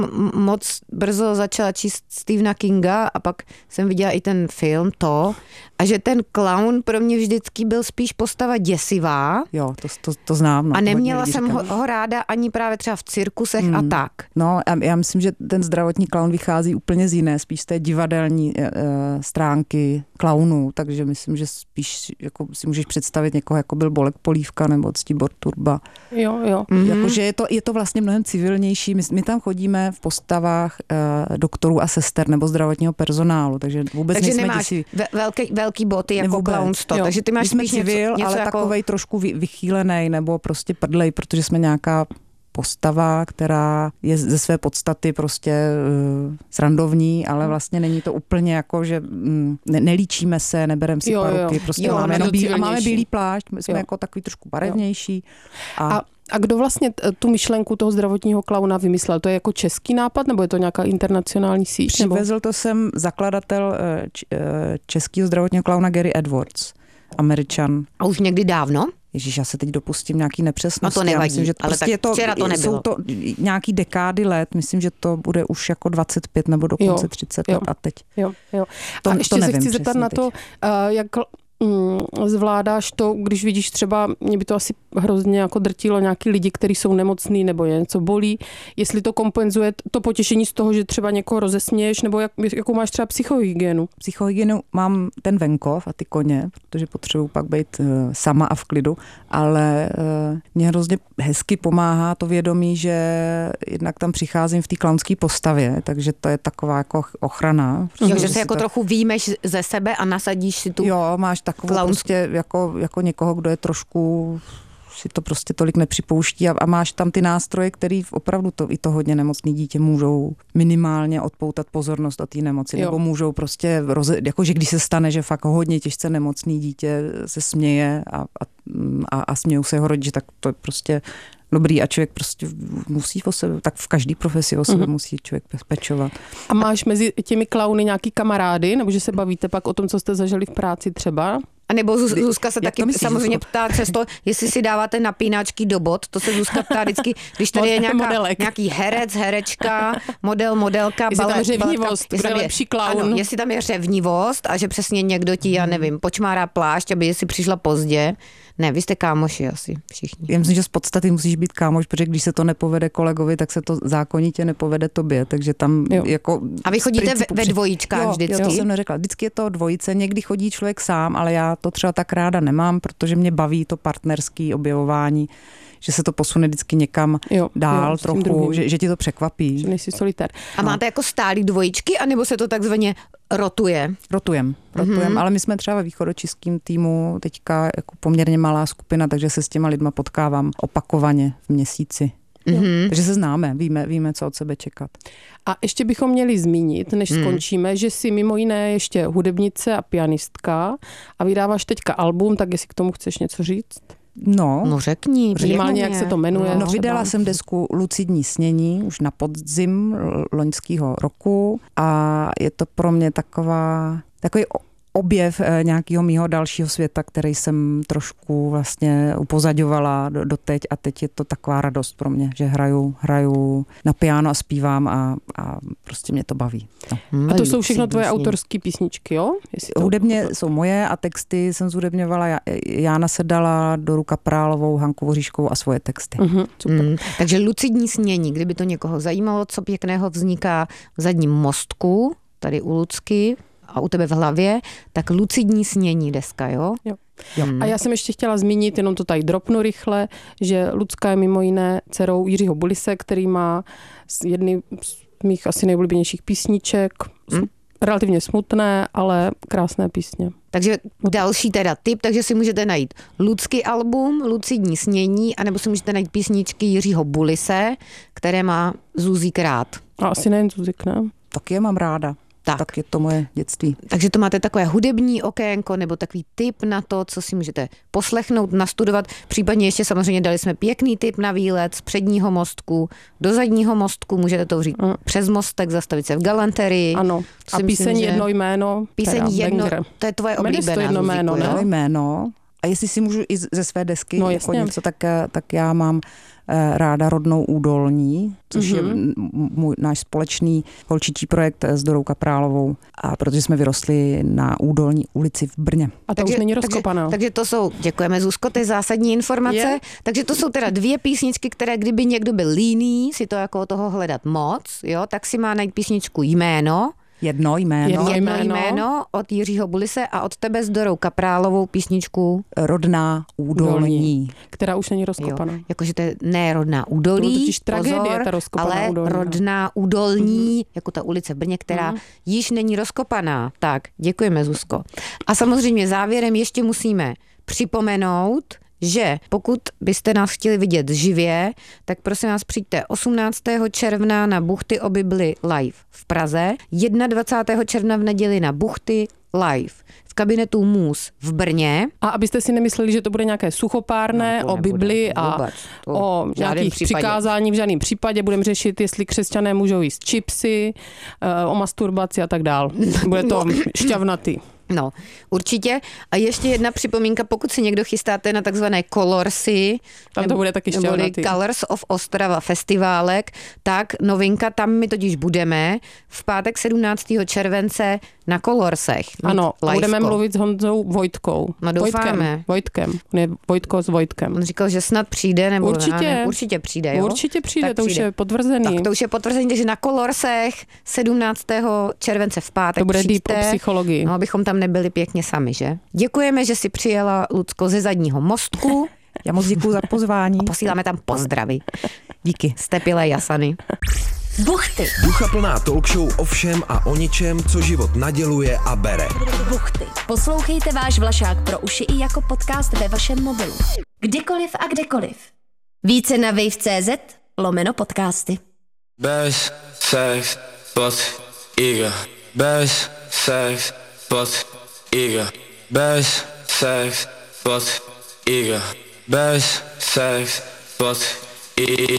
moc brzo začala číst Stephena Kinga a pak jsem viděla i ten film a že ten klaun pro mě vždycky byl spíš postava děsivá. Jo, to znám. No, a neměla jsem ho ráda ani právě třeba v cirkusech a tak. No, já myslím, že ten zdravotní klaun vychází úplně z jiné, spíš z té divadelní stránky klaunů, takže myslím, že spíš jako si můžeš představit někoho, jako byl Bolek Polívka nebo Ctibor Turba. Jo. Jakože je to vlastně mnohem civilnější. My tam chodíme v postavách doktorů a sester nebo zdravotního personálu, takže vůbec nejsme nemáš velký boty jako klaun 100, takže ty máš spíš civil, něco ale jako... takovej trošku vychýlenej nebo prostě prdlej, protože jsme nějaká postava, která je ze své podstaty prostě srandovní, ale vlastně není to úplně jako, že nelíčíme se, nebereme si paruky, prostě máme bílý plášť, my jsme jako takový trošku barevnější. A kdo vlastně tu myšlenku toho zdravotního klauna vymyslel? To je jako český nápad, nebo je to nějaká internacionální síť? Přivezl to sem zakladatel českého zdravotního klauna Gary Edwards, Američan. A už někdy dávno? Ježíš, já se teď dopustím nějaký nepřesnosti. No to nevadí, myslím, že ale prostě tak včera to nebylo. Jsou to nějaký dekády let, myslím, že to bude už jako 25 nebo dokonce 30 let a teď. Jo. A ještě se chci zeptat na to, jak zvládáš to, když vidíš třeba, mě by to asi hrozně jako drtilo nějaký lidi, kteří jsou nemocný nebo něco bolí, jestli to kompenzuje to potěšení z toho, že třeba někoho rozesměješ, nebo jakou máš třeba psychohygienu? Psychohygienu mám ten venkov a ty koně, protože potřebuji pak být sama a v klidu, ale mě hrozně hezky pomáhá to vědomí, že jednak tam přicházím v té klaunské postavě, takže to je taková jako ochrana. Že se jako trochu výjmeš ze sebe a nasadíš si tu... Jo, máš takovou prostě jako někoho, kdo je trošku si to prostě tolik nepřipouští a máš tam ty nástroje, který opravdu i to hodně nemocný dítě můžou minimálně odpoutat pozornost od té nemoci, nebo můžou prostě, jakože když se stane, že fakt hodně těžce nemocný dítě se směje a smějou se jeho rodiče, tak to je prostě dobrý a člověk prostě musí o sebe, tak v každý profesi o sebe musí člověk pečovat. A máš mezi těmi klauny nějaký kamarády, nebo že se bavíte pak o tom, co jste zažili v práci třeba? A nebo Zuzka se taky samozřejmě ptá přesto, jestli si dáváte napínačky do bot, to se Zuzka ptá vždycky, když tady je nějaký herec, herečka, modelka, jestli tam je řevnivost, kdo je lepší klaun. Ano, jestli tam je řevnivost a že přesně někdo ti, já nevím, počmárá plášť, aby si přišla pozdě. Ne, vy jste kámoši asi všichni. Já myslím, že z podstaty musíš být kámoš, protože když se to nepovede kolegovi, tak se to zákonitě nepovede tobě, takže tam jako... A vy chodíte ve dvojičkách vždycky? Jo, to jsem neřekla. Vždycky je to dvojice, někdy chodí člověk sám, ale já to třeba tak ráda nemám, protože mě baví to partnerské objevování, že se to posune vždycky někam dál trochu, že ti to překvapí. Že nejsi solitér. A máte jako stálý dvojičky, anebo se to takzvaně rotuje? Rotujem, ale my jsme třeba ve východočeském týmu teďka jako poměrně malá skupina, takže se s těma lidma potkávám opakovaně v měsíci. Takže se známe, víme, co od sebe čekat. A ještě bychom měli zmínit, než skončíme, že jsi mimo jiné ještě hudebnice a pianistka a vydáváš teďka album, tak jestli k tomu chceš něco říct? No řekni. Minimálně, jak se to jmenuje. No, vydala jsem desku Lucidní snění už na podzim loňského roku a je to pro mě takový objev nějakého mýho dalšího světa, který jsem trošku vlastně upozaďovala doteď a teď je to taková radost pro mě, že hraju na piano a zpívám a prostě mě to baví. No. A to jsou všechno tvoje autorské písničky, jo? Hudebně jsou moje a texty jsem zhudebňovala Jána Sedala, Doru Kaprálovou, Hanku Voříškovou a svoje texty. Super. Takže Lucidní snění, kdyby to někoho zajímalo, co pěkného vzniká v Zadním mostku, tady u Lucky, a u tebe v hlavě, tak Lucidní snění deska, jo? Jo. A já jsem ještě chtěla zmínit, jenom to tady dropnu rychle, že Lucka je mimo jiné dcerou Jiřího Bulise, který má jedny z mých asi nejoblíbenějších písniček, relativně smutné, ale krásné písně. Takže další teda tip, takže si můžete najít Lucky album, Lucidní snění, anebo si můžete najít písničky Jiřího Bulise, které má Zuzík rád. A asi nejen Zuzík, ne? Tak je mám ráda. Tak je to moje dětství. Takže to máte takové hudební okénko nebo takový tip na to, co si můžete poslechnout, nastudovat. Případně ještě samozřejmě dali jsme pěkný tip na výlet z předního mostku do zadního mostku. Můžete to vzít přes mostek, zastavit se v galanterii. Ano. A píseň Jedno jméno. Píseň Jedno, to je tvoje oblíbená. To Jedno jméno, ne? Jméno. A jestli si můžu i ze své desky jako něco, tak já mám ráda Rodnou údolní, což je náš společný holčičí projekt s Dorou Kaprálovou, a protože jsme vyrostli na Údolní ulici v Brně. A to už není rozkopaná. Takže to jsou, děkujeme Zuzko, ty zásadní informace. Takže to jsou teda 2 písničky, které kdyby někdo byl líný si to jako toho hledat moc, jo, tak si má najít písničku Jméno. Jedno jméno od Jiřího Bulise a od tebe s Dorou Kaprálovou písničku Rodná údolní. Která už není rozkopaná. Jakože to je ne Rodná údolí, to totiž tragédie, ta rozkopaná ale údolní. Rodná údolní, jako ta ulice v Brně, která již není rozkopaná. Tak, děkujeme, Zuzko. A samozřejmě závěrem ještě musíme připomenout, že pokud byste nás chtěli vidět živě, tak prosím vás přijďte 18. června na Buchty o Bibli live v Praze, 21. června v neděli na Buchty live v kabinetu Můz v Brně. A abyste si nemysleli, že to bude nějaké suchopárné o Bibli a o nějakých přikázání, v žádném případě budeme řešit, jestli křesťané můžou jíst čipsy, o masturbaci a tak dál. Bude to šťavnatý. No, určitě. A ještě jedna připomínka, pokud si někdo chystáte na takzvané Colorsy, tam to bude taky šťavnatý. Colors of Ostrava festiválek, tak novinka, tam my totiž budeme v pátek 17. července na Colorsech. Ano, budeme mluvit s Honzou Vojtkou. No doufáme. Vojtkem. Ne, Vojtko s Vojtkem. On říkal, že snad přijde, nebo určitě přijde, jo? Určitě přijde, tak to přijde. Už je potvrzený. Tak to už je potvrzený, takže na Colorsech 17. července v pátek to bude přijďte. deep o psychologii. No, abychom tam nebyli pěkně sami, že? Děkujeme, že si přijela, Lucko, ze Zadního mostku. Já moc děkuju za pozvání. A posíláme tam pozdravy. Díky. Stepilé Jasany. Buchty. Duchaplná talk show o všem a o ničem, co život naděluje a bere. Buchty. Poslouchejte váš Vlašák pro uši i jako podcast ve vašem mobilu. Kdykoliv a kdekoliv. Více na wave.cz/podcasty. Bez sex, pot, iga. Bez sex, pot, iga. Bez sex, pot, iga. Bez sex, pot, iga.